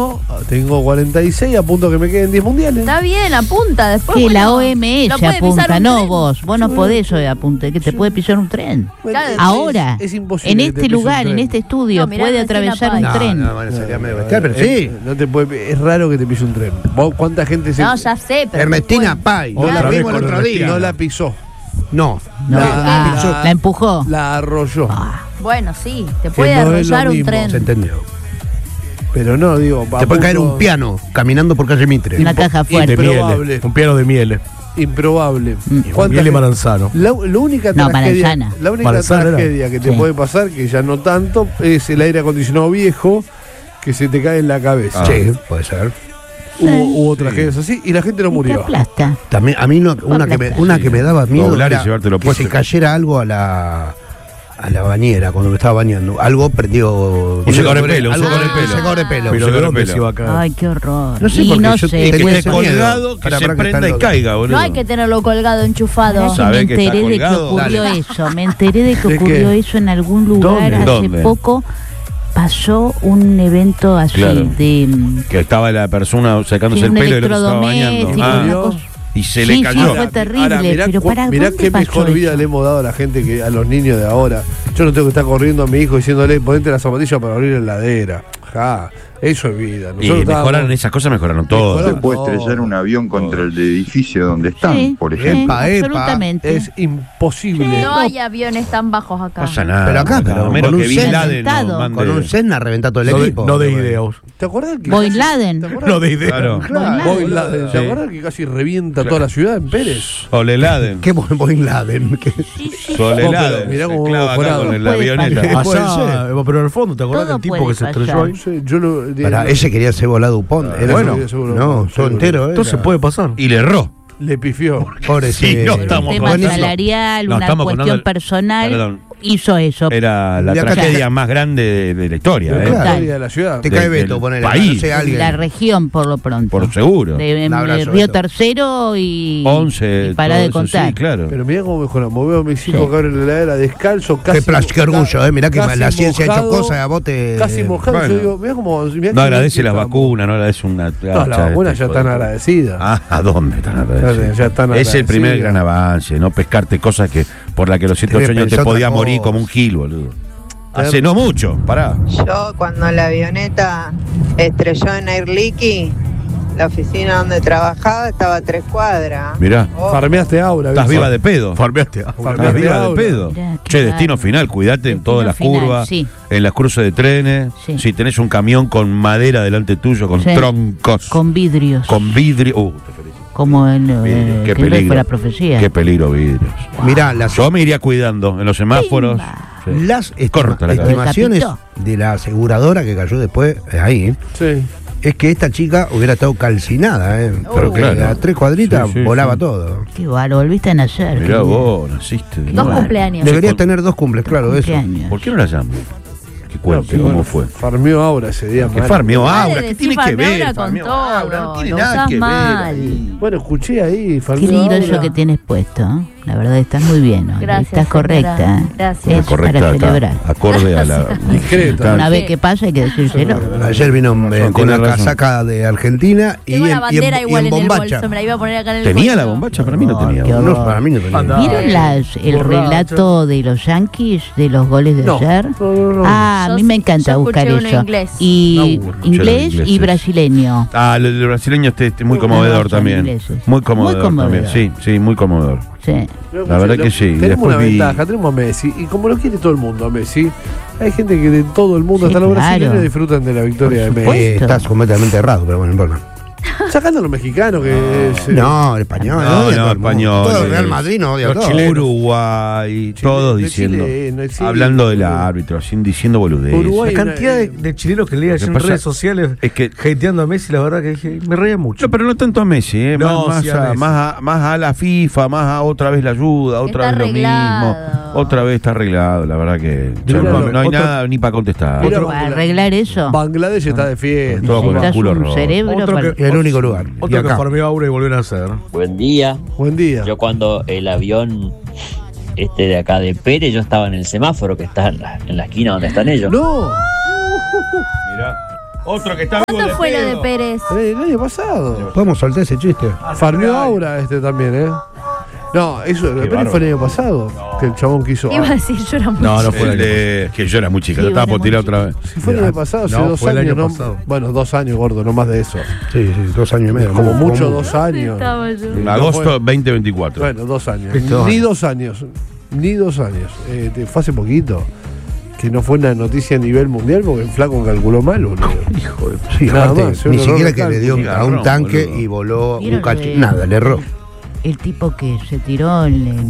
tengo 46, apunto a que me queden 10 mundiales. Está bien, apunta después. Que bueno, la OMS lo puede pisar apunta, un no tren. vos. Vos no podés apuntar, que te puede pisar un tren. Claro, Ahora, es imposible en que te este pise un lugar, tren. en este estudio, No, mirá, puede recién atravesar un apaga. tren. No, sería medio bestial, pero sí. No te puede, es raro que te pise un tren. ¿Vos cuánta gente se No, ya sé, pero. Ernestina después- Pay, no Otra la vez vimos el con otro Ernestina. día. No la pisó. No. No, La- la empujó. La arrolló. Bueno, sí, te puede no es lo arrollar un mismo. tren. Se entendió. Pero no, digo. Te puede caer un piano caminando por calle Mitre. Una caja fuerte. De Improbable. mieles. Un piano de mieles. Improbable. ¿Cuánta Miele gente- Maranzano. La única No, tragedia, Maranzana. la única Maranzana era. tragedia que te Sí. puede pasar, que ya no tanto, es el aire acondicionado viejo que se te cae en la cabeza. Sí, puede ser. Hubo tragedias así y la gente no Y te murió. aplasta. También, a mí una que me daba miedo Doblar y era llevártelo que puesto. se cayera algo a la bañera cuando me estaba bañando. Algo prendió. Un secador de pelo, un algo- secador de pelo. un secador de pelo. Pero se ¿de ve dónde pelo. se iba a caer? Ay, qué horror. No sé y por qué no yo sé. tenía Que ese esté miedo. colgado, que Para se que prenda está y lo- caiga, boludo. No hay que tenerlo colgado, enchufado. Ahora que ¿Sabe me que está enteré de que colgado? ocurrió Dale. eso. Me enteré de que ¿De ocurrió qué? eso en algún lugar ¿Dónde? hace ¿Dónde? poco. Pasó un evento así Claro. de Que estaba la persona secándose el un pelo y el otro se estaba electrodoméstico, bañando. una cosa. Y se Sí, le sí, cayó. fue terrible, Ahora, pero para mirá ¿dónde qué pasó mejor vida eso? le hemos dado a la gente, que a los niños de ahora. Yo no tengo que estar corriendo a mi hijo diciéndole, ponete la zapatilla para abrir la heladera. Ja, eso es vida. Y Nosotros mejoraron esas cosas, mejoraron todo. Mejoraron. Se puede estrellar un avión contra el edificio donde están, Sí, por sí, ejemplo. absolutamente. Es imposible. No hay aviones tan bajos acá. No pasa nada. Pero acá, pero a menos con que un Bin Zen Laden nos sentado. mande- Con un Senna reventa todo el No de, equipo. no de ideos. ¿Te acordás que Bin Laden. ¿Te acordás? No de ideos. Claro. Claro, Bin Laden. ¿Te Sí. acordás que casi revienta toda la ciudad en Pérez? Ole Laden. Qué buen Bin Laden. Ole Oh, Laden. pero mirá Se cómo clava acá mejorado. con la Puede avioneta. pasar. Puede Allá, pero en el fondo, ¿te acordás Todo del tipo puede que se estrelló pasar. ahí? Sí, yo lo. Para, ese quería ser volado Dupont. Era bueno. seguro. No, todo entero. Entonces era. puede pasar. Y le erró. Le pifió. Pobre Sí, ese- no Un estamos tema con eso. salarial, No, una estamos cuestión contando- personal, Perdón. hizo eso. Era la De acá tragedia te- más grande de la historia, La ¿eh? Claro. historia de la ciudad. Te cae del Beto, ponele. país. No sé, alguien. La región, por lo pronto. Por seguro. De Un abrazo, Río Beto. Tercero y 11. y para todo de eso, contar. Sí, claro. Pero mirá cómo mejoramos. Veo a mis hijos que abren la heladera descalzo, casi. Qué orgullo, mirá que casi la ciencia ha hecho mojado, cosas, a vos te. Casi mojado. Bueno. Yo digo, mirá cómo. mirá No qué agradece bien las que estamos. vacunas, no agradece una. No, las vacunas ya están agradecidas. ¿A dónde están agradecidas? Ya están Es el primer agradecidas. gran avance, no pescarte cosas que por las que a los 108 Tenés años te pensado podías otra morir cosa. como un gil, boludo. Hace no mucho, pará. Yo cuando la avioneta estrelló en Air Liquide, la oficina donde trabajaba estaba a 3 cuadras. Mirá, Farmeaste aura. estás ¿viste? viva de pedo. Farmeaste. Estás Farmeaste viva de aura. pedo. Mirá, qué Che, destino bárbaro. final, cuidate en todas las Destino final, curvas, sí. en las cruces de trenes. Sí. Si tenés un camión con madera delante tuyo, con Sí. troncos, Con vidrios, con vidrio. Te felicito. como en Vidrio, qué que no peligro. fue la profecía. Qué peligro, vidrios. Mirá, las, Yo me iría cuidando en los semáforos. Sí. las Corta la cabeza. estimaciones Decapitó. de la aseguradora que cayó después ahí. Sí. Es que esta chica hubiera estado calcinada, porque claro. a 3 cuadritas Sí, sí, volaba sí. todo. Qué bárbaro, volviste a nacer. Mirá querido. vos, naciste. Dos Bueno. cumpleaños. Deberías tener 2 cumples, claro, eso. Cumpleaños. ¿Por qué no la llamo? Que cuente No, cómo bueno, fue. Farmeó aura ese día. Que mal. farmeó Dale, Aura, ¿qué decí tiene que farmeó ver? Aura con Farmeó todo, Aura, no tiene lo nada usás que ver. mal. ahí. Bueno, escuché ahí. Qué Farmeó lindo aura. eso que tienes puesto, ¿eh? La verdad estás muy bien hoy. Gracias, Estás correcta. señora. ¿eh? Gracias. Eso es Correcta para acá, celebrar. acorde a la. Discreta. Una vez que pasa hay que decírselo. Ayer vino con tiene la razón. casaca de Argentina y Tengo en, una bandera y igual en el bombacha. bolso, me la iba a poner acá en el ¿Tenía la bolso. bombacha? Para mí no tenía. qué No, horror. para mí no tenía. Anda. ¿Vieron el Borracho. relato de los Yankees de los goles de No, ayer? no. Ah, a Yo- mí me encanta yo buscar escuché uno eso. inglés. Y No, escuché inglés los y ingleses. brasileño. Ah, el brasileño es muy conmovedor son también. ingleses. Muy conmovedor Muy conmovedor. también. Sí, muy conmovedor. Sí. La verdad que sí. Tenemos Después una vi- ventaja, tenemos a Messi. Y como lo quiere todo el mundo a Messi, hay gente que de todo el mundo, Sí, hasta los claro. brasileños, disfrutan de la victoria de Por Messi. supuesto. Estás completamente errado, pero bueno, no importa. Sacando a los mexicanos que es, No, el español. No, odia no, todo el mundo. español. Todo el Real Madrid no odia Los todo. chilenos. Uruguay, todos de diciendo. chileno, el chileno. Hablando del árbitro, diciendo boludeces. Uruguay. La cantidad de chilenos que leía Lo que en pasa redes sociales es que- hateando a Messi, la verdad que dije, me reía mucho. No, pero no tanto a Messi, No, más, sí a Messi. más a la FIFA, más a otra vez la ayuda, otra Está vez lo mismo. arreglado. Otra vez está arreglado, la verdad que Mira, no hay otro- nada ni para contestar. Mira, Para arreglar eso, Bangladesh está de fiesta. Todo con el necesitas culo un roto. cerebro Otro para... que- El único lugar. Y Otro que acá. farmeó Aura y volvió a nacer. Buen día. Buen día. Yo cuando el avión de acá de Pérez, yo estaba en el semáforo que está en la esquina donde están ellos. No. Mirá. Otro que está vivo ¿Cuándo fue lo de pedo. Pérez? El año pasado. Podemos soltar ese chiste. Farmeó Aura también, ¿eh? No, eso de Pérez fue el año pasado. Que el chabón quiso. Iba a decir, yo era muy No, no fue El el año de, que yo era muy chica, Sí, yo estaba bueno, por tirar muy otra vez. Si fue el año pasado, hace No, 2 fue el años, año ¿no? pasado. Bueno, 2 años, gordo, no más de eso. Sí, 2 años y medio. Como mucho 2 años. Estaba yo. En agosto 2024. Bueno, 2 años. ¿Viste? 2 Ni años. 2 años. Ni 2 años. Fue hace poquito. Que no fue una noticia a nivel mundial porque el flaco calculó mal, boludo. Hijo de... Sí, Nada aparte, más, ni un siquiera error que de le dio cálculo. a un Garrón, tanque boludo. y voló un ¿Vieron cacho. que- Nada, le erró. El tipo que se tiró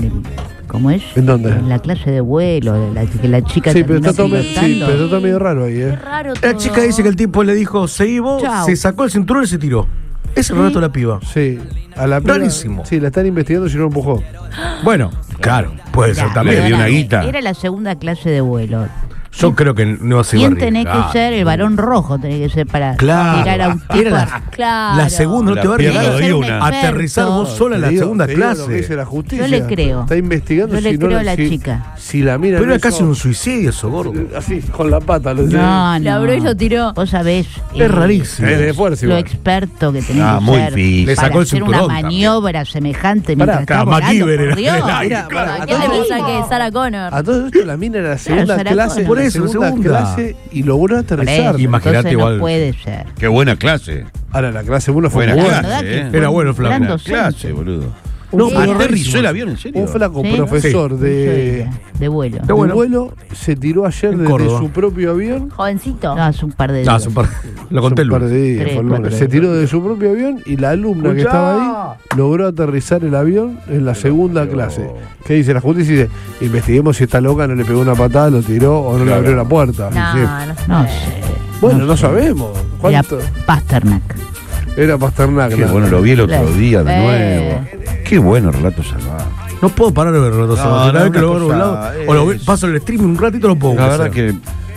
¿cómo es? ¿En dónde? En la clase de vuelo, que la chica Sí, pero terminó está todo, pilotando. pero está medio raro ahí, Qué ¿eh? raro todo. La chica dice que el tipo le dijo, seguí vos, Chao. se sacó el cinturón y se tiró. Ese es el relato de la piba. Sí. A la piba- Rarísimo. Sí, la están investigando si no empujó. Bueno, claro, puede ser Mirá, también. Le dio una perdóname, guita. Era la segunda clase de vuelo. Yo creo que no se iba ¿Quién a tenés arriesgar. que ser? El varón rojo tenés que ser para Claro. tirar a un tipo. Era la, Claro. la segunda, no La te va a pierna arriesgar. lo dio una. Aterrizar vos sola en la Te digo- segunda te digo clase. Lo que dice la justicia. Yo le creo. Está investigando Yo le si no creo a la si- chica. Si la mira. Pero era casi un suicidio eso, gordo. Así, con la pata. Lo No, Lo no. abrió y lo tiró. Vos sabés. Es rarísimo. Es de fuerza Lo igual. experto que tenés Ah, que muy ser difícil. Le para sacó el hacer una cinturón maniobra semejante Pará, mientras está acá, volando, MacGyver por era Dios. el aire, Mira, claro. pará, ¿Quién le a todo- pensaba que es Sarah Connor? A todo esto la mina era la segunda Sarah clase. Connor. Por la eso, segunda. clase y logró Por aterrizar. eso, Imagínate entonces igual. no puede ser. Qué buena clase. Ahora la clase 1 fue Buena muy clase, buena. ¿Verdad que ¿eh? fue Era bueno el un flaco. gran Buena docente? clase, boludo. No, Sí. pero ¿Aterrizó el avión, en serio? un flaco Sí. profesor De vuelo. Qué de bueno. vuelo se tiró ayer En desde Córdoba. su propio avión. Jovencito. No, hace un par de No, días. es un par- lo conté el Hace un par lunes. de días, Tres, fue el lunes. cuatro Se días. tiró de su propio avión y la alumna que estaba ahí logró aterrizar el avión en la segunda clase. ¿Qué dice la justicia? Dice, investiguemos si esta loca no le pegó una patada, lo tiró o no le abrió la puerta. No, Sí. No sé. Bueno, no sabemos. Era ¿Cuánto? Pasternak. Era Pasternak. Qué nada. bueno, lo vi el otro día de Eh. nuevo. Qué bueno relato salvaje. No puedo parar de ver relatos No, salvajes. Cada no, vez que una lo veo a un cosa lado, o lo es- paso el streaming un ratito lo puedo La verdad que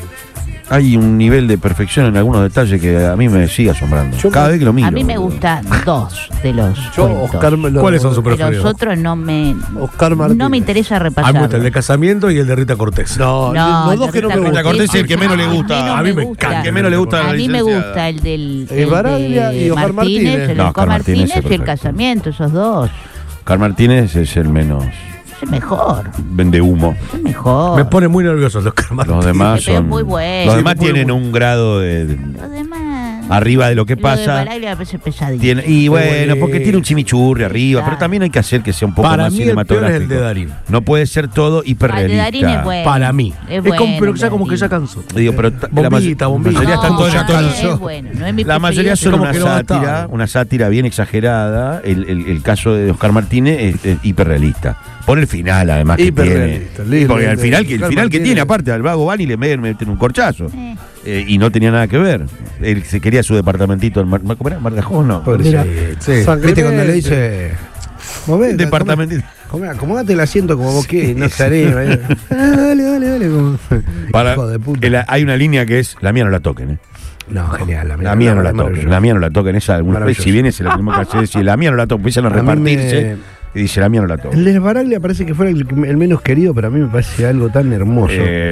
hay un nivel de perfección en algunos detalles que a mí me sigue asombrando. Yo Cada vez que lo miro. A mí me boludo. gustan dos de los Yo, cuentos. Oscar, ¿Cuáles son sus De los preferidos? otros no me Oscar Martínez. no me interesa A mí me repasar. gusta el de casamiento y el de Rita Cortés. No, los dos que no me Rita Rita gustan. Cortés es el que menos le gusta. A mí me gusta. encanta. El que menos le gusta a la A mí me licenciada. gusta el del Baraglia y Oscar Martínez. el de No, Oscar Oscar Martínez Martínez es y el perfecto. casamiento, esos dos. Carl Martínez es el menos Es el mejor, vende humo. es el mejor. Me pone muy nervioso los Martínez. Los demás Pero es son. muy bueno. Los Sí, demás muy tienen bueno. un grado de Los demás. arriba de lo que Lo de pasa. Baraglia me parece pesadito. Tiene, y bueno, bueno. porque tiene un chimichurri arriba, Claro. pero también hay que hacer que sea un poco Para más mí el peor es cinematográfico. el de Darín. No puede ser todo Ah, el de hiperrealista. Darín es bueno. Para mí. Es como, bueno, pero ya como que Darín. ya cansó. Digo, pero Bombita, bombita. mayoría están No, todos ya cansó. es bueno, no es mi La mayoría preferido, son como una que no sátira, bastaba. una sátira bien exagerada. El caso de Oscar Martínez es hiperrealista. Por el final, además, que tiene. Hiperrealista, lindo, Porque al lindo. final, el Oscar final que Martínez. tiene, aparte, al vago van y le meten un corchazo. Y no tenía nada que ver. Él se quería su departamentito en ¿cómo era? ¿Margajón? No. Pobrecito. Sí. San Viste cuando le Clemente. dice. Movete, Departamentito. Acomódate el asiento como vos quieres, no se haré. Dale, dale, dale. como- Para, Hijo de puta. hay una línea que es: la mía no la toquen, ¿eh? No, genial. La mía no la toquen, la mía no la toquen. Esa alguna vez, Maravilloso. si viene, se la tenemos que hacer decir: la mía no la toquen. Empiezan a A mí repartirse y dice: la mía no la toquen. El de Baraglia parece que fuera el menos querido, pero a mí me parece algo tan hermoso.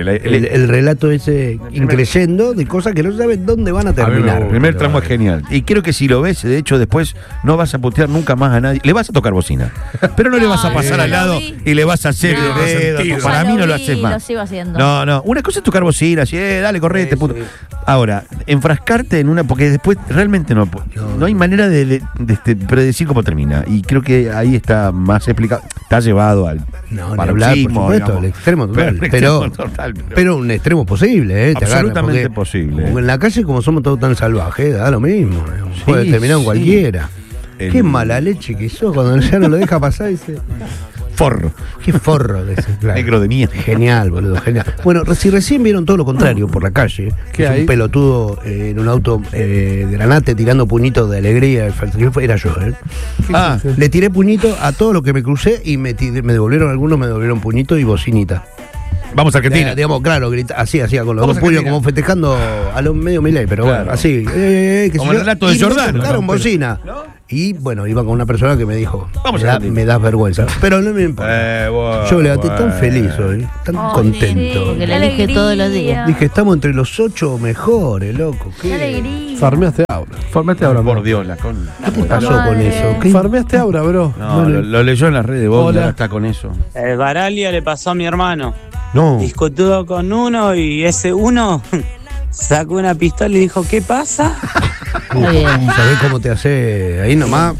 El relato ese increyendo de cosas que no saben dónde van a me terminar. El primer tramo es genial. Y creo que si lo ves, de hecho, después no vas a putear nunca más a nadie. Le vas a tocar bocina, pero no le vas a No, pasar ya al lo lado vi. y le vas a hacer No. el dedo. Sentido. Para Ya mí no lo vi, haces Lo más. sigo haciendo. No, no. Una cosa es tocar bocina, así, dale, correte, puto. Ahora, enfrascarte en una. Porque después realmente no hay manera de predecir cómo termina. Y creo que ahí está más explicado. Está llevado al No, ni paroxismo, hablar, por supuesto, digamos. al extremo total. Al Pero, extremo total, pero un extremo posible, te agarra, Absolutamente porque- posible. porque en la calle, como somos todos tan salvajes, da lo mismo. Puede terminar en sí. cualquiera. El- Qué mala leche que sos cuando ya no lo deja pasar. Dice, Forro. qué forro de ese. Claro. Negro de mierda. Genial, boludo, genial. Bueno, si recién vieron todo lo contrario por la calle, ¿Qué que es hay? un pelotudo en un auto de granate tirando puñitos de alegría, era yo, ¿eh? Ah, Le tiré puñito a todo lo que me crucé y me devolvieron algunos, me devolvieron puñito y bocinita. Vamos a Argentina. Digamos, claro, hacía con los Vamos dos a puños Argentina. como festejando a los medio Milei, pero Claro. bueno, así. Como el relato de Giordano. Tocaron bocina. Y bueno, iba con una persona que me dijo, Vamos me a da- Argentina. me das vergüenza. Pero no me importa. Bueno, Yo me levanté tan bueno. feliz hoy, tan Ay, contento. Porque la elige todos los días. Dije, estamos entre los 8 mejores, loco. Qué ¿Qué, alegría. Farmeaste aura. Formate ahora, Por Dios, la con. ¿Qué te pasó madre. con eso? ¿Qué? Farmeaste aura, bro. No, lo leyó en las redes de vos, Hola. ahora está con eso. El Baralia le pasó a mi hermano. No. Discutió con uno y ese uno sacó una pistola y dijo, ¿qué pasa? Está bien. ¿Sabés cómo te hace ahí nomás?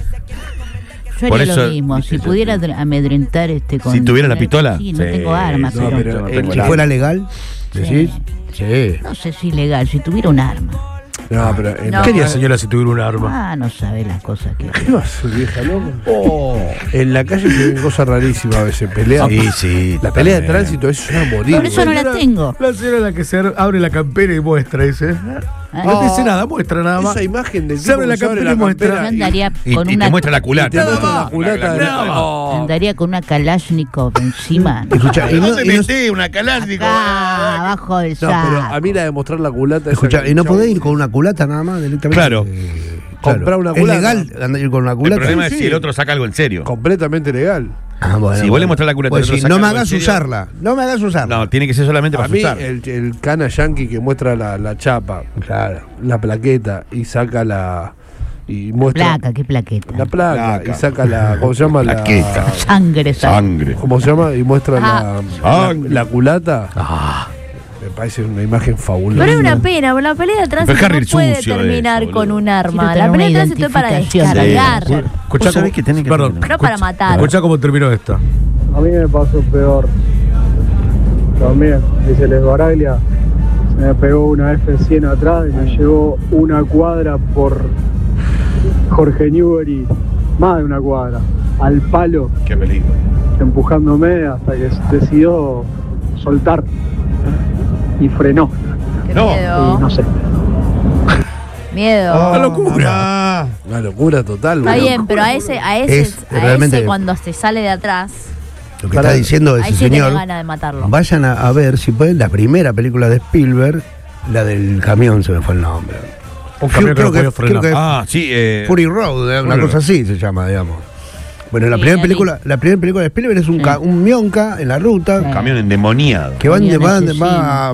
Yo Por haría eso, lo mismo. Si viste, pudiera amedrentar con. Si tuviera la pistola. Sí, no Sí, tengo armas, no, pero. pero no el- tengo Si el fuera legal, decís. Sí. No sé si legal, si tuviera un arma. No, pero. No. ¿Qué haría, señora, si tuviera un arma? No sabe las cosas que. ¿Qué va a ser, vieja loco? En la calle se ven cosas rarísimas a veces. Pelea. Sí. La pelea de tránsito es una morir. Por eso no la tengo. La señora es la que se abre la campera y muestra, dice. No dice nada, muestra nada más. Esa imagen del Se abre tipo la que abre campera y muestra. Yo campera andaría Y, con y una. te muestra la culata. y te muestra la culata de la- Andaría con una Kalashnikov encima. Escuchá, y no, y no- una Kalashnikov. Acá, abajo del No, pero saco. a mí la de mostrar la culata. esa escuchá, que- y no podés ir con una culata nada más directamente. Claro. Comprar una ¿Es culata. legal andar ir con una El culata? problema sí, es sí. si el otro saca algo en serio. Completamente legal. Ah, bueno, Si vos le mostrás la culata Pues y el si otro no saca me algo en hagas serio. usarla. No me hagas usarla. No, tiene que ser solamente A para mí, usar. el cana yankee que muestra la chapa, Claro. la plaqueta y saca la. Y muestra. Placa, ¿qué plaqueta? La placa. Placa. Y saca la. ¿Cómo se llama? Plaqueta. Sangre, Sangre. ¿Cómo se llama? Y muestra Sangre. la culata. Me parece una imagen fabulosa. Pero es una pena, la pelea de tránsito Pero Harry no puede sucio terminar eso, con boludo. un arma. Quiero La tener pelea de una tránsito es para identificación. descargar. Sí. Vos sabés que tenés que Perdón. tener- No para matar. Escuchá cómo terminó esta. A mí me pasó peor. También, dice Les Baraglia, se me pegó una F100 atrás y me llevó una cuadra por Jorge Newbery, más de una cuadra, al palo, Qué peligro. empujándome hasta que decidió soltar y frenó. Qué No. miedo. Y no sé. Miedo. ¡Una locura! Una locura total. Está boludo. bien, pero a ese Es realmente- cuando se sale de atrás, Lo que está diciendo ahí ese sí tiene señor. ganas de matarlo. Vayan a ver si pueden la primera película de Spielberg, la del camión, se me fue el nombre. Un camión que no podía frenar. creo que Ah, sí. Fury Road, una Fury cosa Road. así se llama, digamos. Bueno, la Sí, primera la película de Spielberg es un mionca en la ruta Sí. Camión endemoniado. que va Camión asesino.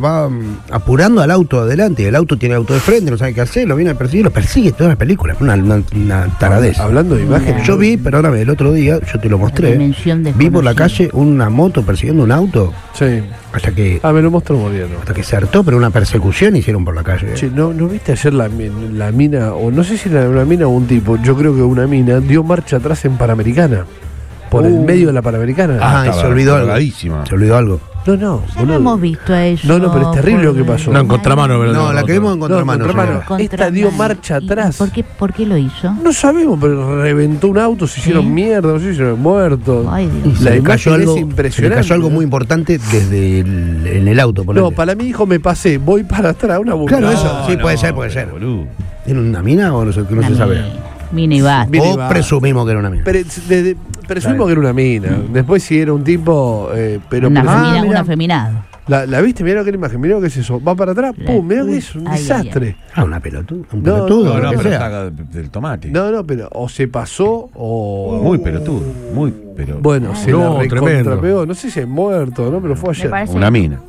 apurando al auto adelante y el auto tiene auto de frente, no sabe qué hacer, lo viene a perseguir, lo persigue toda la película, es una taradez. Hablando de imágenes. Yo vi, perdóname, el otro día, yo te lo mostré, Dimensión vi por la desconocida. calle una moto persiguiendo un auto Sí. hasta que Ah, me lo mostró Moriano. se hartó, pero una persecución hicieron por la calle. Che, ¿no viste ayer la mina, o no sé si era una mina o un tipo, yo creo que una mina dio marcha atrás en Panamericana? Por el medio de la Panamericana. Ah, y estaba se olvidó algo. drogadísima. Se olvidó algo. No, Ya lo boludo. hemos visto a eso. No, pero es terrible lo que pasó. No, en contramano, ¿verdad? No, la que vimos en contramano. contramano. señora. Esta dio marcha atrás. ¿Por qué lo hizo? No sabemos, pero reventó un auto, se hicieron ¿Sí? mierda, no sé si se hicieron muertos. Ay, Y Dios. se La le imagen cayó es algo, se le impresionante. cayó algo muy importante desde en el auto. ponele. No, para mí dijo, me pasé, voy para atrás, una búsqueda. Claro, eso, sí, puede ser, puede ser. Boludo. ¿Tiene una mina o no, sé, que no Una se sabe? mina y basta. Mina y O va. presumimos que era una mina. Presumimos que era una mina. Después si era un tipo, pero Una presumimos- femina- un mirá, afeminado. la viste, mirá que la imagen, mirá que es eso. Va para atrás, pum, mirá que es un Ay, ay, desastre. Ah, una pelotuda. Un No, pelotudo, No, lo no, que pero sea. saca del tomate. No, pero o se pasó o. Muy pelotudo. Muy, pero. Bueno, se No, la tremendo. recontrapegó. No sé si es muerto, ¿no? Pero fue Me ayer. parece. Una mina.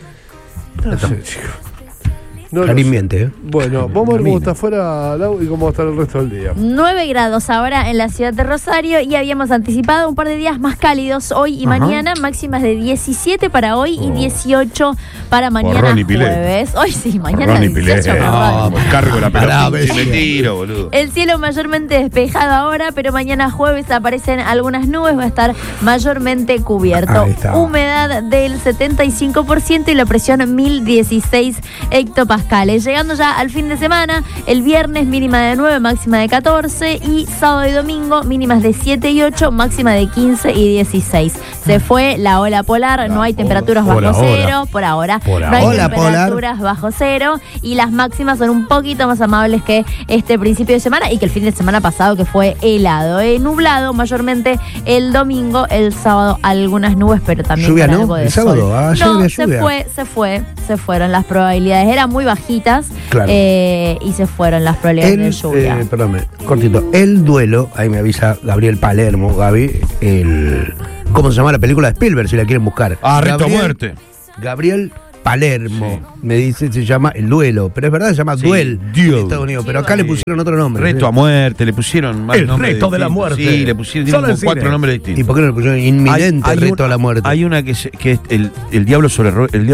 No sé, chico. No lo Clarín sé. miente, ¿eh? Bueno, vamos a ver Una cómo mina. está afuera Lau, y cómo va a estar el resto del día. 9 grados ahora en la ciudad de Rosario y habíamos anticipado un par de días más cálidos hoy y Ajá. mañana, máximas de 17 para hoy y 18 para mañana Porrón y pilé. jueves. Hoy sí, mañana Porrón y 18, pilé. perdón. Cargo la Pará, pelota y me bestia. tiro, boludo. El cielo mayormente despejado ahora, pero mañana jueves aparecen algunas nubes, va a estar mayormente cubierto. Ahí está. Humedad del 75% y la presión 1016 hectopascales. hectopascales. Llegando ya al fin de semana, el viernes mínima de 9, máxima de 14, y sábado y domingo mínimas de 7 y 8, máxima de 15 y 16. Se fue la ola polar, no hay temperaturas bajo cero por ahora. No hay temperaturas bajo cero, y las máximas son un poquito más amables que este principio de semana y que el fin de semana pasado, que fue helado, nublado mayormente el domingo, el sábado algunas nubes, pero también lluvia, con ¿no? algo de El sábado, sol. No, lluvia. se fueron las probabilidades, eran muy bajitas, claro. Y se fueron las probabilidades de lluvia. Perdóname, cortito, el duelo, ahí me avisa Gabriel Palermo, Gaby, ¿cómo se llama la película de Spielberg, si la quieren buscar? Reto a muerte. Gabriel Palermo, me dice, se llama El Duelo, pero es verdad, se llama Duel en Estados Unidos, pero acá le pusieron otro nombre. Reto a muerte, le pusieron más El nombres reto de la distintos. muerte. Sí, le pusieron 4 nombres distintos. ¿Y por qué no le pusieron Inminente Reto a la Muerte? Hay una que es el diablo sobre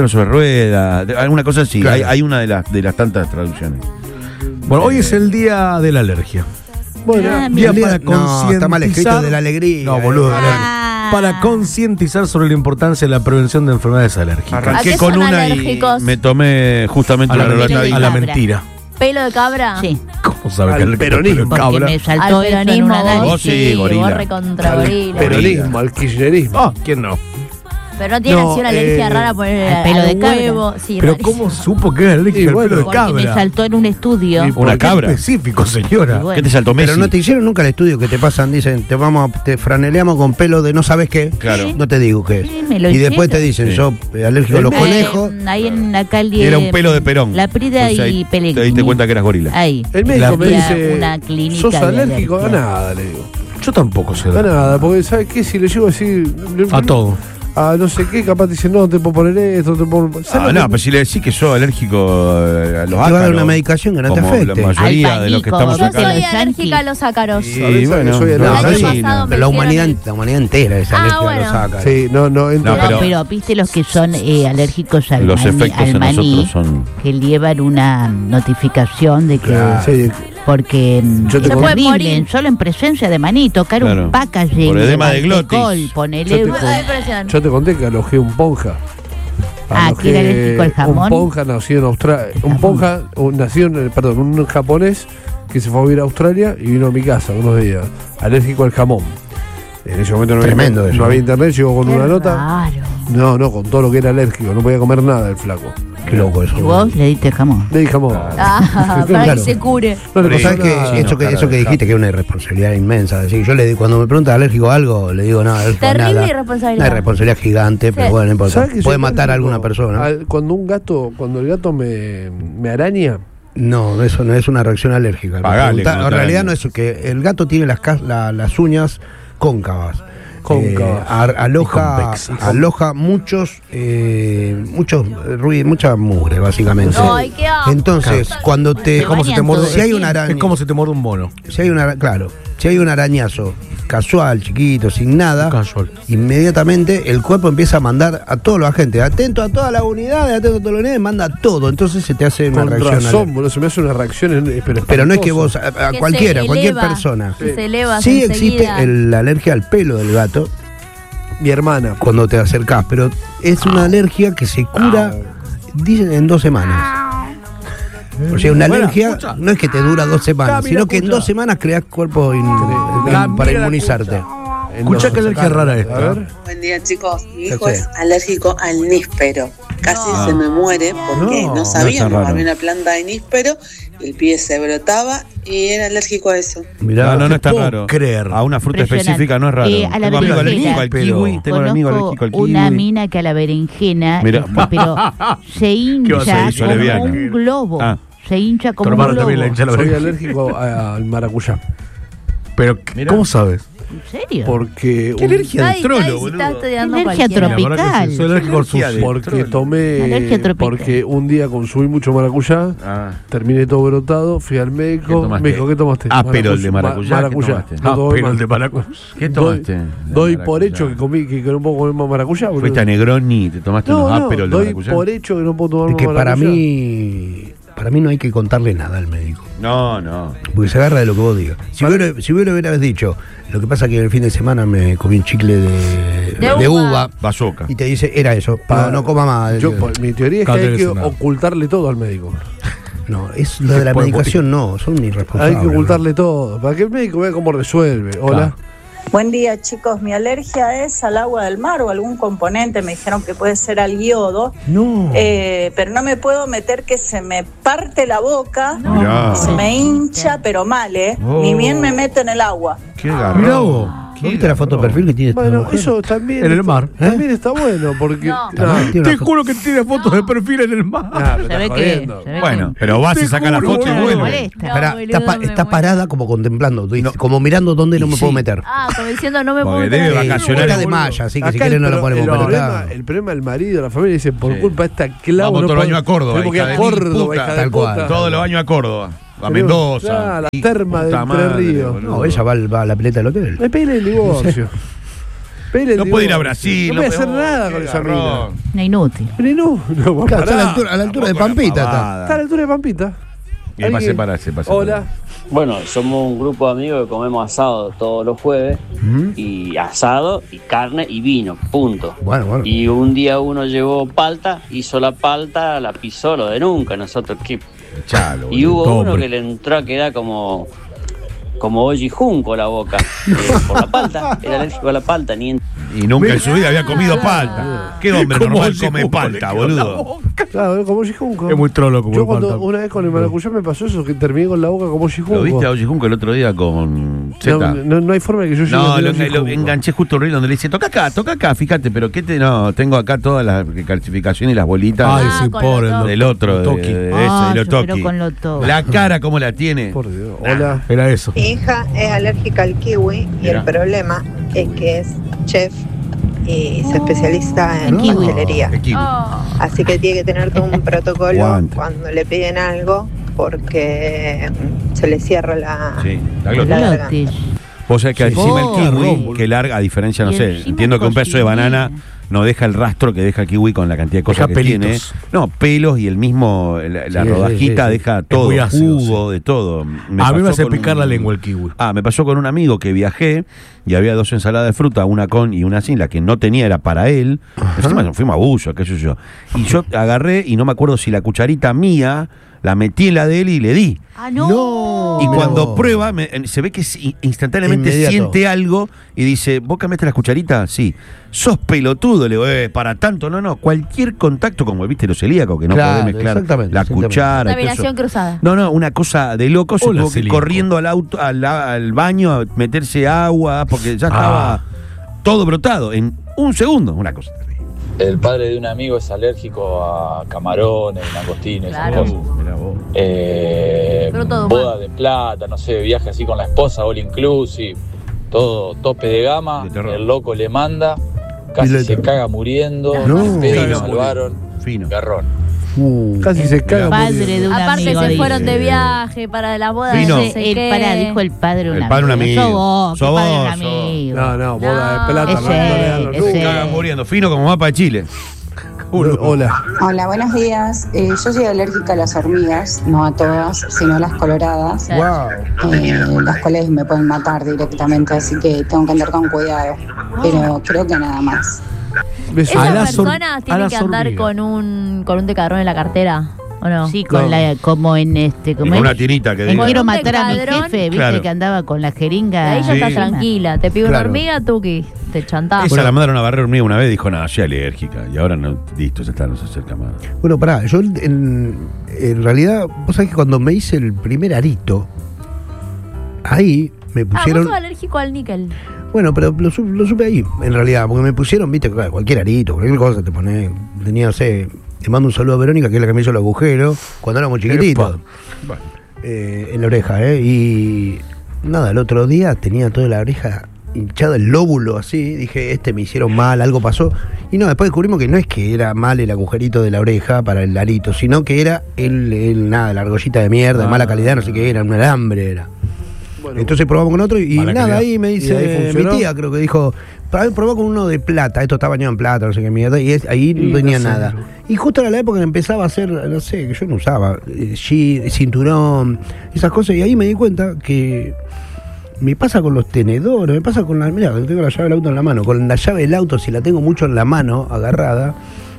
rueda, alguna cosa así. Claro. Hay una de las tantas traducciones. Bueno, hoy es el día de la alergia. Bueno, día para concientizar. No, está mal escrito, de la alegría. No, boludo, para concientizar sobre la importancia de la prevención de enfermedades alérgicas. Arranqué con una alérgicos? y me tomé justamente a la mentira. ¿Pelo de cabra? Sí. ¿Cómo sabes que Al peronismo. Porque me saltó Al eso en peronismo, una análisis. Vos sí, gorila. Borre contra al gorila. peronismo, al kirchnerismo. ¿Quién no? Pero no tiene así una alergia rara por al pelo de cabra. huevo. Sí, Pero rarísimo. ¿cómo supo que era alérgico al pelo de Porque cabra? me saltó en un estudio. Una cabra. Específico, señora. Y bueno. ¿Qué te saltó Messi? Pero no te hicieron nunca el estudio que te pasan, dicen, te franeleamos con pelo de no sabes qué. Claro. No te digo qué es. Sí, me lo Y después te hicieron. dicen, yo alérgico a los conejos. Ahí en la calle. Era un pelo de Perón. La Prida Entonces, ahí y Pellegrini. te diste cuenta que eras gorila. Ahí. El médico me Había dice, una clínica sos de alérgico a alergia. nada, le digo. Yo tampoco sé. A nada, porque ¿sabes qué? Si le llego a decir... A todo. A no sé qué, capaz te dicen, no, te puedo poner esto, te puedo... Pero si le decís que sos alérgico a los Te va a dar ácaros, una medicación que no te como afecte. la mayoría de los que estamos Yo acá. soy alérgica a los ácaros. Y bueno, soy El año alérgico. pasado me La hicieron humanidad entera es alérgica a bueno. los ácaros. Sí, no, Pero viste los que son alérgicos al Los efectos al en maní, nosotros son... que llevan una notificación de que Sí, porque Yo te es puede terrible, morir. solo en presencia de maní, tocar Claro. un packaging Por edema de mantecol, glotis. ponele yo te conté que alojé un ponja. que era alérgico al jamón. Un ponja nació en Australia. Un ponja nació un japonés que se fue a vivir a Australia y vino a mi casa unos días. Alérgico al jamón. En ese momento Tremendo no eso. había internet, llegó con Qué una nota. raro. No, con todo lo que era alérgico. No podía comer nada el flaco. Qué loco eso. Y vos le diste jamón. Le dije jamón. para Claro. que se cure. No le Pero pasó sabes que nada. eso que dijiste que es una irresponsabilidad inmensa. Es decir, yo le digo, cuando me preguntan alérgico a algo, le digo, no, alérgico a Terrible nada. irresponsabilidad. Una responsabilidad gigante, pero bueno, no importa. ¿Sabes que Puede soy matar a alérgico alguna persona. Cuando el gato me araña, No, eso no es una reacción alérgica. Pagale, En como realidad tal. no es eso, que el gato tiene las uñas cóncavas. Aloja muchos ruidos, mucha mugre, básicamente. Ay, qué asco. Entonces, cuando te. Es como si te muerde- Si hay una araña. Es como si te muerde un mono. Si hay un arañazo casual, chiquito, sin nada, Casual. inmediatamente el cuerpo empieza a mandar a todos los agentes, atento a todas las unidades, atento a todas las unidades, manda todo. Entonces se te hace una con reacción. razón, boludo, se me hace una reacción, Pero no es que vos, a Que cualquiera, se cualquier eleva, persona. que se eleva Sí enseguida. existe la alergia al pelo del gato Mi hermana. cuando te acercás, pero es una alergia que se cura, dicen, en 2 semanas. O sea, una Bueno, alergia escucha. no es que te dura 2 semanas, Camila, sino que en escucha. 2 semanas creás cuerpo Camila, para inmunizarte. Escucha qué alergia rara esta. A ver. Buen día, chicos. Mi hijo Sí. es alérgico al níspero. Casi se me muere porque No, no, no sabíamos. es tan Había una planta de níspero, el pie se brotaba y era alérgico a eso. Mirá, No está puedo raro. creer. A una fruta Impresionante. específica no es raro. A la Tengo amigo berenjena. alérgico al kiwi, tengo un amigo alérgico al kiwi. Una mina que a la berenjena, Mira. pero se vas a hincha decir, como lesbiana? un globo. Ah. Se hincha Tu como un hermano globo. también le hincha la Soy oreja. alérgico al maracuyá. Pero, ¿cómo sabes? ¿En serio? Porque ¿Qué alergia Ay, del trolo, ay, si boludo? estás estudiando Alergia cualquiera. La verdad que tropical. sí, soy alérgico al Alergia sushi. de- porque tomé Alergia tropical. porque un día consumí mucho maracuyá, terminé todo brotado, fui al ¿Qué médico, tomaste? me dijo, ¿qué tomaste? Pero el de maracuyá, ¿qué tomaste? No tomé pero más. el de maracuyá. ¿Qué Doy, tomaste? doy por hecho que comí que no puedo comer más maracuyá, boludo. Fuiste a Negroni y te tomaste unos Aperol de doy maracuyá. por hecho que no puedo tomar Es más que maracuyá. para mí no hay que contarle nada al médico. No. Porque se agarra de lo que vos digas. Si vos le hubieras dicho, lo que pasa es que el fin de semana me comí un chicle de uva. Bazooka. Y te dice, era eso. No coma más. Mi teoría es que hay que Nada. ocultarle todo al médico. No, es lo de la medicación, no, son irresponsables. Hay que ocultarle todo, para que el médico vea cómo resuelve. Hola. Claro. Buen día, chicos. Mi alergia es al agua del mar o algún componente. Me dijeron que puede ser al yodo. No. Pero no me puedo meter, que se me parte la boca. Mirá. Se me hincha, pero mal, ¿eh? Oh. Ni bien me meto en el agua. Qué garrón. Mirá vos. ¿Viste la foto de perfil que tiene esta Bueno, mujer? eso también. En el mar. También está bueno, porque. No. Te juro que tiene fotos de perfil en el mar. Ah, me Se estás ve jodiendo. que. Bueno, pero vas y sacas la juro, foto y boludo. vuelve. Molesta. Esperá, No, está, boludo, me está muero. parada como contemplando, como mirando dónde no me puedo meter. Ah, como diciendo, no me puedo Porque meter debe ahí. vacacionar. Está de boludo. malla, así que si Acá querés no lo ponemos. Pero el problema del marido, la familia dice, por Sí. culpa de esta clavo. Vamos todo el año a Córdoba, Tenemos que ir hija a de mil Córdoba, puta. hija de Tal cual. puta. Todos los años a Córdoba, a Pero, Mendoza. ya, la Y terma de puta Entre madre, Ríos. boludo. No, ella va a la pileta del hotel. Me pele el divorcio. Pele el No puede ir a divorcio. Brasil. No puede hacer puede- nada qué con esa mina. garrón. No, inútil. Pero no, Claro, está a la pará. altura de Tampoco la Pampita. pavada. Está a la altura de Pampita. Y va a Alguien- separarse, Hola. Bueno, somos un grupo de amigos que comemos asado todos los jueves. Y asado, y carne, y vino, punto. Bueno. Y un día uno llevó palta, hizo la palta, la pisó, lo de nunca. Nosotros, ¿qué? Chalo, Y boludo. hubo uno que le entró a quedar como Oji Junco la boca. Por la palta, era alérgico a la palta, ni en... Y nunca en su vida había comido palta. ¿Qué hombre Como normal Oji come Junco palta, le quedó boludo? Claro, como Gijunco. Es muy trolo como Yo el cuando palta. una vez con el maracuyá me pasó eso, que terminé con la boca como Gijunco. ¿Lo viste a Oji Junco el otro día con Z? No hay forma de que yo llegue No, a lo tener Gijunco. enganché justo un reel donde le dice, toca acá, fíjate, pero qué te no, tengo acá todas las calcificaciones y las bolitas Ay, Ah, sí, con pobre. los dos. del otro, de Toki. ese, de Ah, los yo, pero Toki. con lo todo. La cara cómo la tiene. Por Dios. Hola. Era eso. Mi hija es alérgica al kiwi y Mira. el problema es que es chef y se especializa en En kiwi. pastelería. El kiwi. Oh. Así que tiene que tener todo un protocolo Aguante. cuando le piden algo porque se le cierra la... Sí, la La glota. larga. Glotis. Vos sabés que Sí. encima Oh, el kiwi, boludo. que larga, a diferencia, no Y sé, encima entiendo que un pedazo de cocinera. banana no deja el rastro que deja el kiwi con la cantidad de cosas Deja que tiene. pelitos. No, pelos y el mismo, la Sí, rodajita sí. deja todo, muy ácido, jugo, de todo. A mí pasó me hace con picar un- la lengua el kiwi. Me pasó con un amigo que viajé y había 2 ensaladas de fruta, una con y una sin, la que no tenía era para él. Encima fuimos a Buzo, qué sé yo. Y yo agarré y no me acuerdo si la cucharita mía la metí en la de él y le di. Ah, no. Y cuando No. prueba, se ve que instantáneamente Inmediato. siente algo y dice, ¿vos cambiaste las cucharitas? Sí. Sos pelotudo, le digo, para tanto, no. Cualquier contacto, como viste los celíacos, que no Claro, podés mezclar exactamente, la exactamente. cuchara. y todo eso. Navegación cruzada. No, una cosa de loco. Se Hola, tuvo que ir celíaco. corriendo al auto, al baño a meterse agua, porque ya estaba todo brotado en un segundo. Una cosa. El padre de un amigo es alérgico a camarones, langostinos, Claro. esas cosas. Mirá vos. Pero todo Boda mal. de plata, no sé, viaje así con la esposa, all inclusive, todo tope de gama. De terror. El loco le manda, Y casi le- se caga muriendo. No. al pedo Caga lo salvaron. Fino. Garrón. Casi se caga. Padre muriendo. de un Aparte amigo. se dice. fueron de viaje para la boda Fino. de no sé qué. Pará, dijo el padre de un El padre de un amigo. Sos vos, Sos qué padre de un vos, sos. amigo. No, boda de plata. Ese, no le dan los ese. números. Se caga muriendo. Fino como mapa de Chile. Hola. Hola, buenos días. Yo soy alérgica a las hormigas, no a todas, sino a las coloradas, las cuales me pueden matar directamente, así que tengo que andar con cuidado. Pero creo que nada más. Beso. Esas A las hor- personas a tienen las que andar hormigas. con un decadrón en la cartera, ¿o no? Sí, con la, como en Y como con en- una tirita que en diga. quiero Un matar a mi decadrón. jefe, viste Claro. que andaba con la jeringa. Ahí ya Sí. estás tranquila. Te pido una Claro. hormiga, Tuki. Te chantás. Esa la mandaron a barrer hormiga una vez y dijo, no, soy alérgica. Y ahora no, listo, ya está, no se acerca más. Bueno, pará, yo en realidad, vos sabés que cuando me hice el primer arito, ahí me Ah, vos pusieron. sos alérgico al níquel. Bueno, pero lo supe ahí, en realidad, porque me pusieron, viste, claro, cualquier arito, cualquier cosa te pone. Tenía, no sé, le mando un saludo a Verónica, que es la que me hizo el agujero, cuando éramos chiquititos. Bueno. En la oreja, y nada, el otro día tenía toda la oreja hinchada, el lóbulo así, dije, me hicieron mal, algo pasó. Y no, después descubrimos que no es que era mal el agujerito de la oreja para el arito, sino que era la argollita de mierda, de mala calidad, no sé qué era, un alambre era. Entonces probamos con otro y Mala nada, calidad. ahí me ¿Y ahí dice mi funcionó? tía, creo que dijo, probá con uno de plata, esto está bañado en plata, no sé qué mierda, y ahí no tenía no sé. nada. Y justo era la época que empezaba a hacer, no sé, que yo no usaba, cinturón, esas cosas, y ahí me di cuenta que me pasa con los tenedores, me pasa con la, mirá, tengo la llave del auto en la mano, con la llave del auto, si la tengo mucho en la mano, agarrada,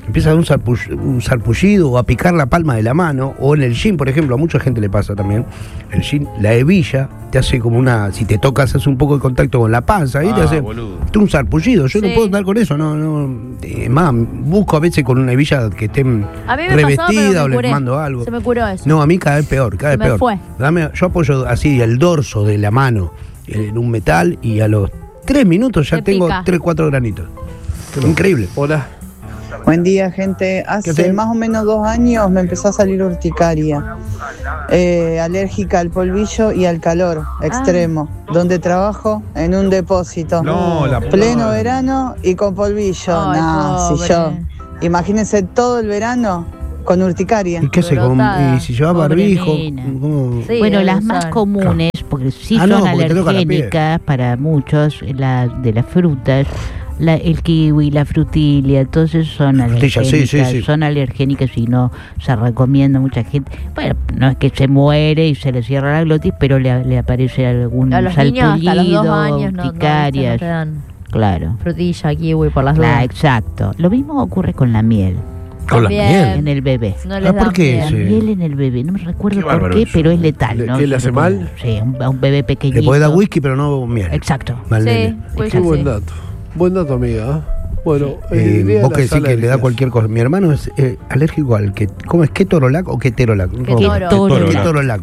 empieza a dar un sarpullido o a picar la palma de la mano, o en el gym, por ejemplo, a mucha gente le pasa también. El gym, la hebilla te hace como una, si te tocas, hace un poco de contacto con la panza, ahí te hace un sarpullido. Yo no puedo andar con eso, es más, busco a veces con una hebilla que esté revestida o les mando algo. Se me curó eso. No, a mí cada vez peor, cada vez peor. Fue. Yo apoyo así el dorso de la mano en un metal y a los 3 minutos ya tengo 3-4 granitos. Increíble. Hola. Buen día, gente. Hace más o menos 2 años me empezó a salir urticaria, alérgica al polvillo y al calor extremo. Donde trabajo, en un depósito. Pleno verano y con polvillo. Imagínense todo el verano con urticaria. ¿Y qué hace? ¿Y si lleva barbijo? Sí, bueno, las más comunes, porque sí son alergénicas para muchos, de las frutas. El kiwi, la frutilla, todos esos son alergénicas, son alergénicas y no se recomienda a mucha gente. Bueno, no es que se muere y se le cierra la glotis, pero le aparece algún salpullido, urticarias. Claro. Frutilla, kiwi, por las dudas. Exacto. Lo mismo ocurre con la miel. ¿Con la miel? En el bebé. No ¿por qué? La miel en el bebé, no me recuerdo por qué, pero es letal, ¿no? ¿Qué le hace mal? Sí, a un bebé pequeñito. Le puede dar whisky, pero no miel. Exacto. Qué buen dato. Buen dato, amiga. Bueno, vos que decís que le da cualquier cosa. Mi hermano es alérgico al que. ¿Cómo es? ¿Ketorolac o Keterolac? Ketorolac.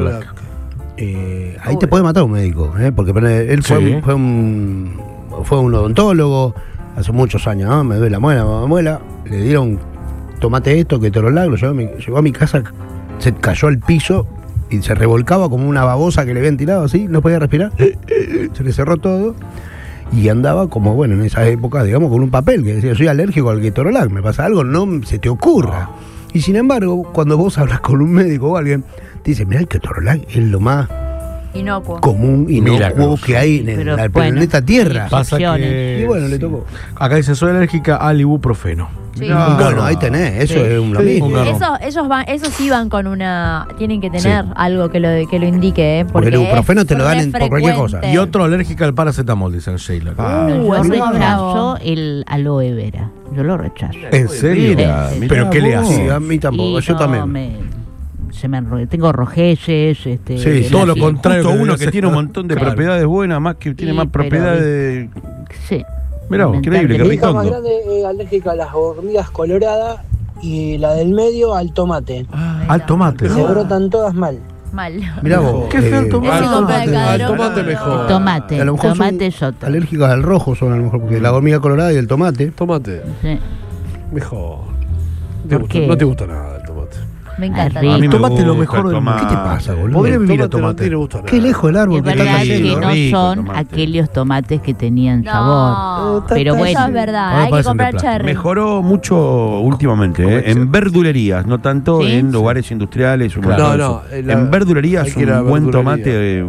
Ahí te puede matar un médico, porque él fue un odontólogo hace muchos años, ¿no? Me duele la muela, le dieron tomate esto, Ketorolac, lo llegó a mi casa, se cayó al piso y se revolcaba como una babosa que le habían tirado así, no podía respirar, se le cerró todo. Y andaba como, bueno, en esa época, digamos, con un papel que decía, soy alérgico al Ketorolac, me pasa algo, no se te ocurra. Y sin embargo, cuando vos hablas con un médico o alguien, te dice, mirá, el Ketorolac es lo más común, inocuo que hay en el planeta Tierra. Pasa que, y bueno, le tocó. Acá dice, soy alérgica al ibuprofeno. Sí. Bueno, ahí tenés, eso es un mismo. Esos sí van con una. Tienen que tener algo que lo indique, porque el ibuprofeno te lo dan por cualquier cosa. Y otro alérgica al paracetamol, dicen Sheila. Yo rechazo el aloe vera. Yo lo rechazo. ¿En serio? ¿Pero qué le hace? A mí tampoco, yo también. Tengo rojeces, todo lo contrario. Justo uno que tiene un montón de propiedades buenas, más que tiene más propiedades. Sí. Mirá, increíble, que mi hija más grande es alérgica a las hormigas coloradas y la del medio al tomate. Al tomate. Se brotan todas mal. Mirá vos. Qué feo el tomate. Al tomate mejor. Tomate. A lo mejor tomate es otro. Alérgicos al rojo son a lo mejor, porque la hormiga colorada y el tomate. Sí. Mejor. No te gusta nada el tomate. Me encanta. El tomate es lo mejor del mundo. ¿Qué te pasa, boludo? Podría vivir a tomate. Qué lejos el árbol que está cayendo. Que no son aquellos tomates que tenían sabor. Pero bueno, eso es verdad. Hay que comprar cherry. Mejoró mucho últimamente, en verdulerías, no tanto en lugares industriales. En verdulerías un buen tomate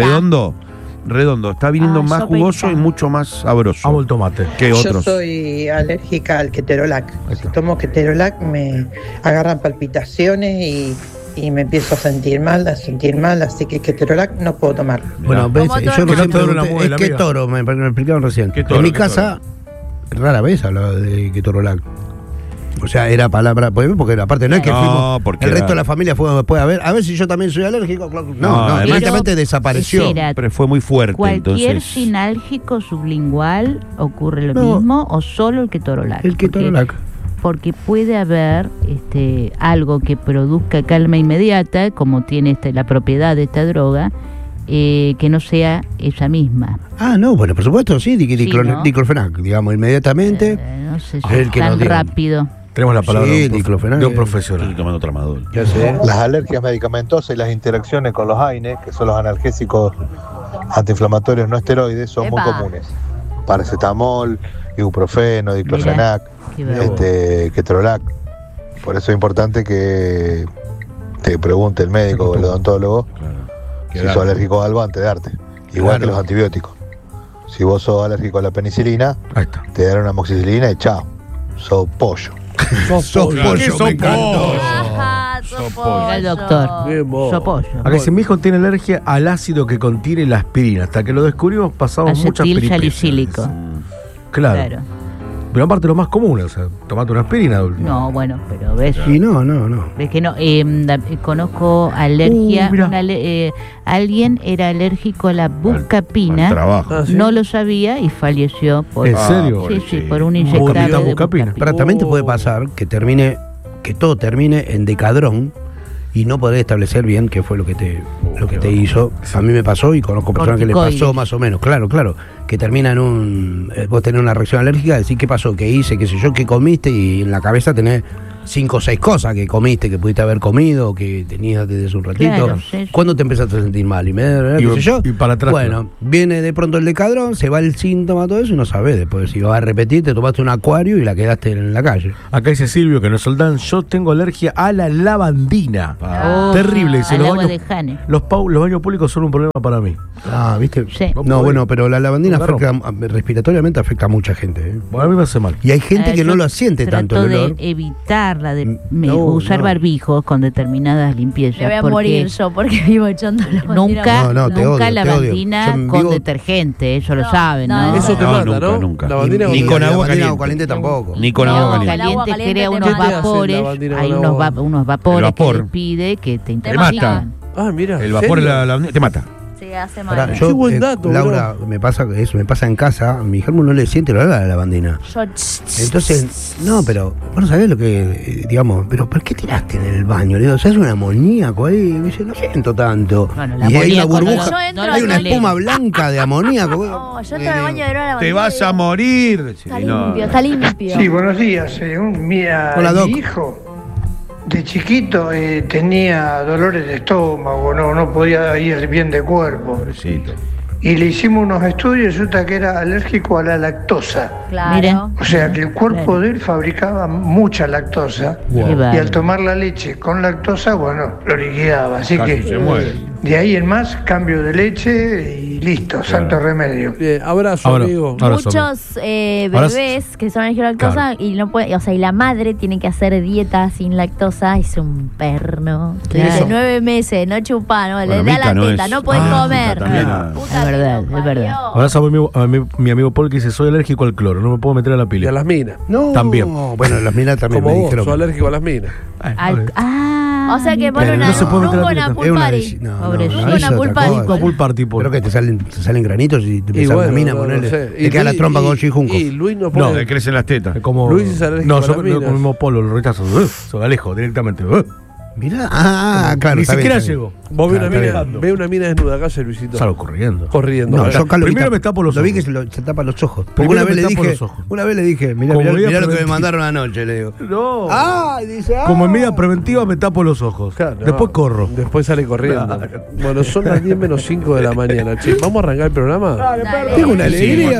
redondo, está viniendo más jugoso y mucho más sabroso. Amo el tomate. Que otros. Yo soy alérgica al Ketorolac. Si tomo Ketorolac me agarran palpitaciones y me empiezo a sentir mal, así que Ketorolac no puedo tomar. Bueno, ves, yo no siempre es Ketoro, me explicaron recién. En mi casa rara vez hablaba de Ketorolac. O sea, era palabra, porque aparte no es que fuimos, el resto de la familia fue después a ver si yo también soy alérgico. No, evidentemente desapareció. Pero fue muy fuerte. ¿Cualquier sinálgico sublingual ocurre lo mismo o solo el Ketorolac? El Ketorolac. Porque puede haber algo que produzca calma inmediata, como tiene la propiedad de esta droga, que no sea ella misma. No, bueno, por supuesto, sí, diclofenac, digamos, inmediatamente. No sé si es tan rápido. Tenemos la palabra de un profesional. Tomando tramadol. Las alergias medicamentosas y las interacciones con los AINE, que son los analgésicos antiinflamatorios no esteroides, son muy comunes. Paracetamol, ibuprofeno, diclofenac, Ketorolac. Por eso es importante que te pregunte el médico o el odontólogo si sos alérgico a algo antes de darte. Igual que los antibióticos. Si vos sos alérgico a la penicilina, te dan una amoxicilina y chao, sos pollo. Sos pollo, me encantó. Mira el doctor. Sos pollo. A que si mi hijo tiene alergia al ácido que contiene la aspirina, hasta que lo descubrimos pasamos muchas peripecias. Acetilsalicílico. Claro. Pero aparte lo más común, o sea, tomate una aspirina. No, bueno, pero ves. Y no. Ves que no. Conozco alergia. Alguien era alérgico a la buscapina. No lo sabía y falleció por. ¿En serio? Sí, por un inyectable de buscapina. Pero también te puede pasar que todo termine en decadrón y no podés establecer bien qué fue lo que te hizo. A mí me pasó y conozco personas que le pasó más o menos. Claro, que termina en vos tenés una reacción alérgica, decir qué pasó, qué hice, qué sé yo, qué comiste, y en la cabeza tenés 5 o 6 cosas que comiste, que pudiste haber comido, que tenías desde hace un ratito. Claro, sí. ¿Cuándo te empezaste a sentir mal? ¿Qué sé yo? Y para atrás. Bueno, viene de pronto el decadrón, se va el síntoma, todo eso, y no sabés después si vas a repetir, te tomaste un acuario y la quedaste en la calle. Acá dice Silvio, que no es Soldán, yo tengo alergia a la lavandina. Terrible, dice, los baños públicos son un problema para mí. ¿Viste? Sí. No, bueno, pero la lavandina respiratoriamente afecta a mucha gente. Bueno, a mí me hace mal. Y hay gente que no lo siente tanto el olor. De evitarla, usar barbijos con determinadas limpiezas. Me voy a morir yo porque vivo echando nunca lavandina con detergente, eso lo saben, ¿no? Eso te mata, ¿no? Nunca. Ni con agua caliente tampoco. Ni con agua caliente crea unos vapores. Hay unos vapores que te pide que te intoxican. Ah, mira. El vapor te mata. Sí, hace mal. Qué buen dato, Laura, me pasa en casa, mi germo no le siente el olor a la lavandina. Entonces, no, pero vos no sabés lo que, digamos, pero ¿por qué tiraste en el baño? Le digo, ¿sabes un amoníaco ahí? Me dice, no siento tanto. Bueno, y hay una burbuja, hay una toilet. espuma blanca de amoníaco. No, yo entro al baño de la Te vas a morir. Está limpio. Sí, buenos días. Mi hijo de chiquito tenía dolores de estómago, no podía ir bien de cuerpo. Pobrecito. Y le hicimos unos estudios y resulta que era alérgico a la lactosa. Claro. O sea que el cuerpo de él fabricaba mucha lactosa. Wow. Y al tomar la leche con lactosa, bueno, lo liquidaba. Así Casi que se muere. de ahí en más, cambio de leche y listo, santo remedio. Bien, abrazo, amigo. Muchos bebés que son alérgicos a lactosa y no puede, o sea, y la madre tiene que hacer dieta sin lactosa, es un perno. De 9 meses, no chupa, no, le da la teta, no puede comer. Es verdad. Abrazo a mi amigo Paul, que dice, soy alérgico al cloro, no me puedo meter a la pila. Y a las minas. No. También. Bueno, las minas también como me vos, dijeron. soy alérgico a las minas. O sea que pone no se puede meter una la pool party. Una pool party. Pool party, Creo que te salen granitos y te empiezas la mina a ponerle. Te queda la trompa con chijunco. Y Luis no pone. No, le crecen las tetas. Como, Luis es alérgico a las yo minas. con el mismo Polo lo rechazo. Se lo alejo directamente. Mirá, claro. Ni siquiera llegó. Vos ve una mina desnuda acá, Luisito. Salgo corriendo. No, yo acá primero me tapo los ojos. Lo vi que se tapa los ojos. Porque una vez le dije, mirá lo que me mandaron anoche, le digo. No. Dice, Como en medida preventiva me tapo los ojos. Claro, después corro. Después sale corriendo. Bueno, son las 10 menos 5 de la mañana, che. ¿Vamos a arrancar el programa? Tengo una alegría,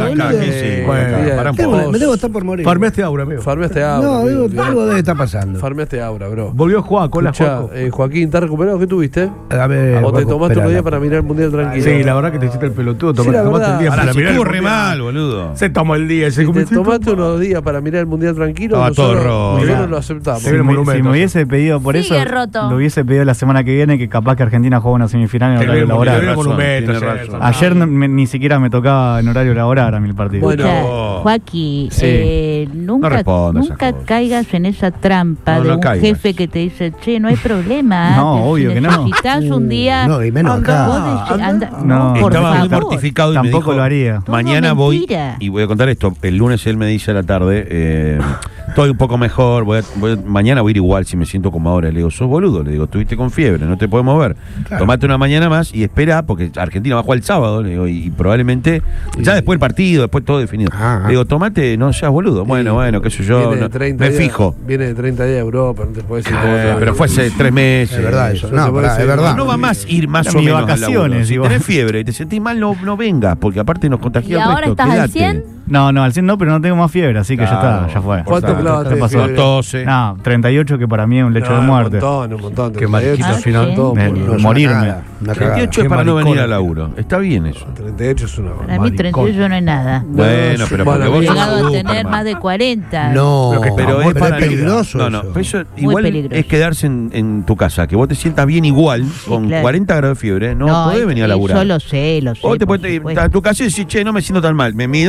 boludo. Me debo estar por morir. Farmeaste aura, amigo. Farmeaste aura. No, algo debe estar pasando. Farmeaste aura, bro. Volvió Juaco, la Juaco. Joaquín, ¿estás recuperado? ¿Qué tuviste? A ver, ¿O te tomaste un día para mirar el mundial tranquilo? Sí, la verdad que te hiciste el pelotudo. Tomaste el día para mirar el corre mal, boludo. Se tomó el día. Si te tomaste unos días para mirar el mundial tranquilo, nosotros lo aceptamos. Si me hubiese pedido por eso, lo hubiese pedido la semana que viene, que capaz que Argentina juega una semifinal en horario laboral. Ayer ni siquiera me tocaba en horario laboral a mí el partido. Bueno, Joaquín, nunca caigas en esa trampa de un jefe que te dice, che, no hay problema. No, obvio que no. Necesitas un día. No, y menos acá. No, estaba muy mortificado y tampoco me dijo, lo haría. Mañana voy y voy a contar esto. El lunes él me dice a la tarde, estoy un poco mejor, mañana voy a ir igual si me siento como ahora. Le digo, sos boludo, le digo, estuviste con fiebre, no te podemos ver. Claro. Tomate una mañana más y espera, porque Argentina va a jugar el sábado, le digo, y probablemente, ya después del partido, después todo definido. Le digo, tomate, no seas boludo. Bueno, qué sé yo, me fijo. Viene de 30 días de Europa, no te puedes decir pero fue hace 3 meses. Es verdad eso. No, es verdad. No va más ir más o menos vacaciones. Si tenés fiebre y te sentís mal, no vengas, porque aparte nos contagia el resto. ¿Y ahora estás al 100? No, al 100 no, pero no tengo más fiebre, así que ya está, ya fue. ¿Cuánto clavaste de fiebre? 12. No, 38, que para mí es un lecho de muerte. Un montón. Qué mariquito al final. Morirme. 38 es para no venir al laburo. Está bien eso. 38 es una Para mí 38 no es nada. Bueno, pero porque vos he llegado a tener más de 40. No, pero es peligroso. No, pero eso igual es quedarse en tu casa, que vos te sientas bien igual, con 40 grados de fiebre, no podés venir a laburar. Yo lo sé. O te puedes ir a tu casa y decir, che, no me siento tan mal, me mido, tengo 40.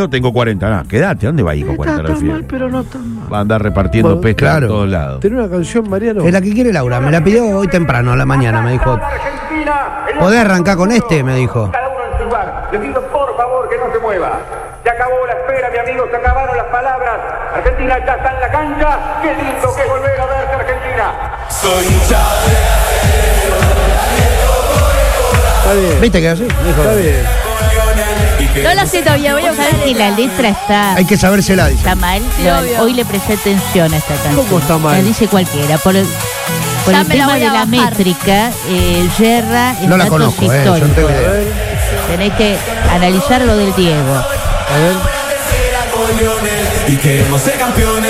40, no, quédate, ¿dónde va a ir con 40 grados de fiebre? Pero no tan mal. Va a andar repartiendo pesca en todos lados. Tiene una canción, Mariano. Es la que quiere Laura, me la pidió hoy temprano, a la mañana, me dijo. ¿Podés arrancar con este? Me dijo. Cada uno en su lugar. Le pido por favor que no se mueva. Se acabó la espera, mi amigo, se acabaron las palabras. Argentina ya está en la cancha. Qué lindo que es volver a verse Argentina. Soy hincha de... ¿Viste que así? Está bien. No la sé todavía, voy a usar si la letra está... Hay que sabérsela, dice. Está mal. Sí, hoy le presté atención a esta canción. ¿Cómo está mal? La dice cualquiera. Por el tema de la métrica, yerra en no la datos conozco, históricos. yo no tengo idea. Tenés que analizar lo del Diego. A ver. Y queremos ser campeones.